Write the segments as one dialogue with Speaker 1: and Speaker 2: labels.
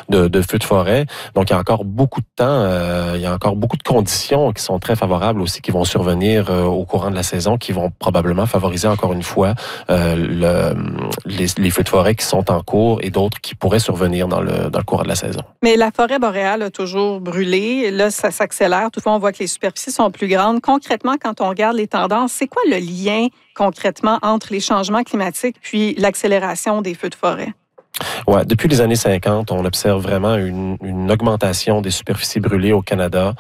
Speaker 1: de feux de forêt. Donc, il y a encore beaucoup de temps, il y a encore beaucoup de conditions qui sont très favorables aussi, qui vont survenir au courant de la saison, qui vont probablement favoriser encore une fois les feux de forêt qui sont en cours et d'autres qui pourraient survenir dans le courant de la saison.
Speaker 2: Mais la forêt boréale a toujours brûlé. Là, ça s'accélère. Toutefois, on voit que les superficies sont plus grandes. Concrètement, quand on regarde les tendances, c'est quoi le lien concrètement entre les changements climatiques puis l'accélération des feux de forêt?
Speaker 1: Ouais, depuis les années 50, on observe vraiment une augmentation des superficies brûlées au Canada.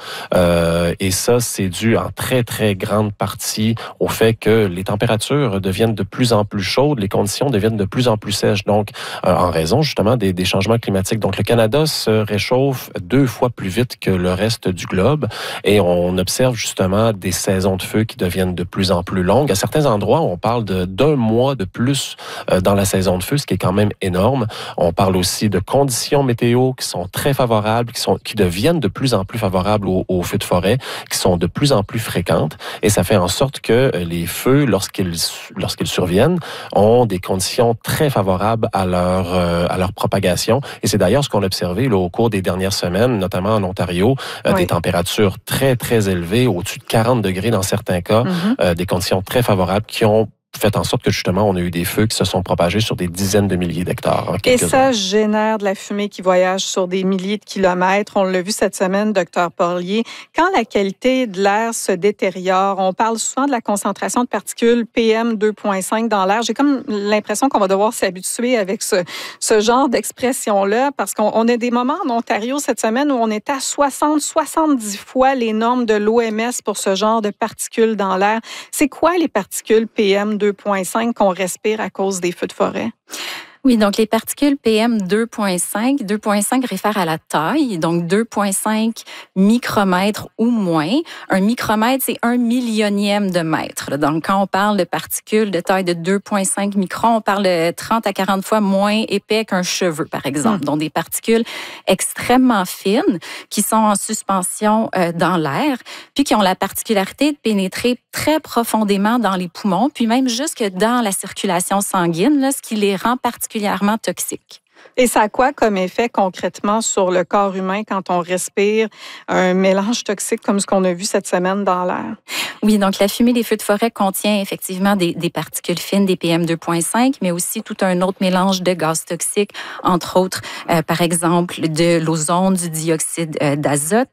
Speaker 1: Et ça, c'est dû en très, très grande partie au fait que les températures deviennent de plus en plus chaudes, les conditions deviennent de plus en plus sèches, donc en raison justement des changements climatiques. Donc le Canada se réchauffe 2 fois plus vite que le reste du globe et on observe justement des saisons de feu qui deviennent de plus en plus longues. À certains endroits, on parle d'1 mois de plus dans la saison de feu, ce qui est quand même énorme. On parle aussi de conditions météo qui sont très favorables, qui deviennent de plus en plus favorables aux feux de forêt, qui sont de plus en plus fréquentes. Et ça fait en sorte que les feux, lorsqu'ils surviennent, ont des conditions très favorables à leur propagation. Et c'est d'ailleurs ce qu'on a observé là, au cours des dernières semaines, notamment en Ontario, des températures très, très élevées, au-dessus de 40 degrés dans certains cas, des conditions très favorables qui ont fait en sorte que justement, on a eu des feux qui se sont propagés sur des dizaines de milliers d'hectares.
Speaker 2: Et ça génère de la fumée qui voyage sur des milliers de kilomètres. On l'a vu cette semaine, Dr Porlier. Quand la qualité de l'air se détériore, on parle souvent de la concentration de particules PM2.5 dans l'air. J'ai comme l'impression qu'on va devoir s'habituer avec ce genre d'expression-là parce qu'on a des moments en Ontario cette semaine où on est à 60-70 fois les normes de l'OMS pour ce genre de particules dans l'air. C'est quoi les particules PM2.5 qu'on respire à cause des feux de forêt?
Speaker 3: Oui, donc les particules PM2.5, 2.5 réfère à la taille, donc 2.5 micromètres ou moins. Un micromètre, c'est 1/1000e de mètre. Donc, quand on parle de particules de taille de 2.5 microns, on parle de 30 à 40 fois moins épais qu'un cheveu, par exemple. Donc, des particules extrêmement fines qui sont en suspension dans l'air, puis qui ont la particularité de pénétrer très profondément dans les poumons, puis même jusque dans la circulation sanguine, là, ce qui les rend particulièrement toxiques.
Speaker 2: Et ça a quoi comme effet concrètement sur le corps humain quand on respire un mélange toxique comme ce qu'on a vu cette semaine dans l'air?
Speaker 3: Oui, donc la fumée des feux de forêt contient effectivement des particules fines, des PM2.5, mais aussi tout un autre mélange de gaz toxiques, entre autres, par exemple, de l'ozone, du dioxyde d'azote.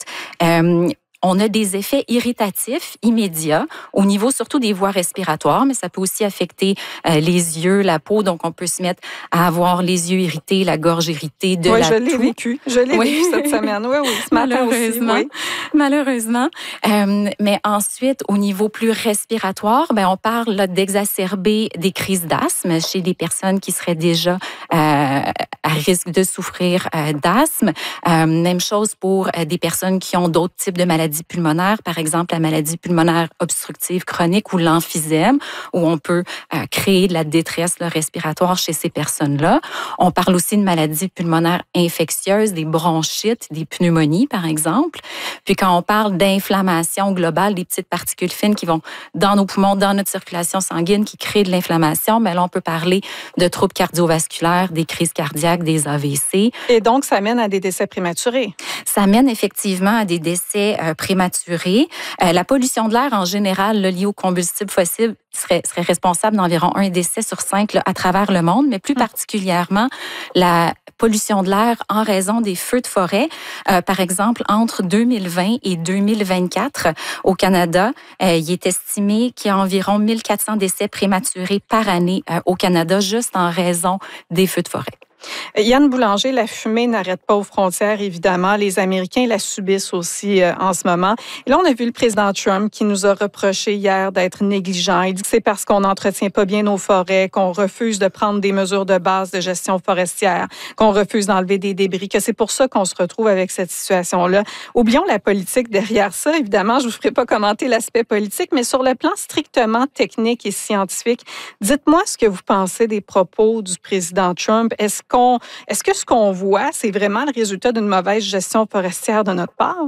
Speaker 3: On a des effets irritatifs immédiats au niveau surtout des voies respiratoires, mais ça peut aussi affecter les yeux, la peau. Donc, on peut se mettre à avoir les yeux irrités, la gorge irritée, de la toux.
Speaker 2: Je l'ai vécu. Je l'ai vécu cette semaine. Oui, ce matin aussi. Oui.
Speaker 3: Malheureusement. Mais ensuite, au niveau plus respiratoire, on parle là, d'exacerber des crises d'asthme chez des personnes qui seraient déjà à risque de souffrir d'asthme. Même chose pour des personnes qui ont d'autres types de maladies pulmonaires, par exemple la maladie pulmonaire obstructive chronique ou l'emphysème, où on peut créer de la détresse respiratoire chez ces personnes-là. On parle aussi de maladies pulmonaires infectieuses, des bronchites, des pneumonies, par exemple. Puis quand on parle d'inflammation globale, des petites particules fines qui vont dans nos poumons, dans notre circulation sanguine, qui créent de l'inflammation, là, on peut parler de troubles cardiovasculaires, des crises cardiaques, des AVC.
Speaker 2: Et donc, ça mène à des décès prématurés?
Speaker 3: Ça mène effectivement à des décès prématurés. La pollution de l'air, en général, liée aux combustibles fossiles, serait responsable d'environ 1 décès sur 5 à travers le monde, mais plus particulièrement la pollution de l'air en raison des feux de forêt. Par exemple, entre 2020 et 2024, au Canada, il est estimé qu'il y a environ 1400 décès prématurés par année au Canada, juste en raison des feux de forêt.
Speaker 2: Yann Boulanger, la fumée n'arrête pas aux frontières, évidemment. Les Américains la subissent aussi en ce moment. Et là, on a vu le président Trump qui nous a reproché hier d'être négligent. Il dit que c'est parce qu'on n'entretient pas bien nos forêts, qu'on refuse de prendre des mesures de base de gestion forestière, qu'on refuse d'enlever des débris, que c'est pour ça qu'on se retrouve avec cette situation-là. Oublions la politique derrière ça. Évidemment, je ne vous ferai pas commenter l'aspect politique, mais sur le plan strictement technique et scientifique, dites-moi ce que vous pensez des propos du président Trump. Est-ce que ce qu'on voit, c'est vraiment le résultat d'une mauvaise gestion forestière de notre part?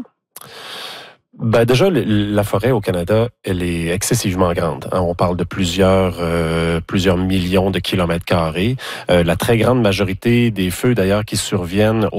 Speaker 1: Déjà, la forêt au Canada, elle est excessivement grande. On parle de plusieurs millions de kilomètres carrés. La très grande majorité des feux, d'ailleurs, qui surviennent